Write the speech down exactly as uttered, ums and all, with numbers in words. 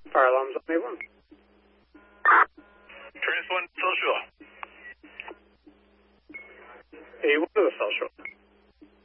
Fire alarms on A one. Trans one, social. A one to the social.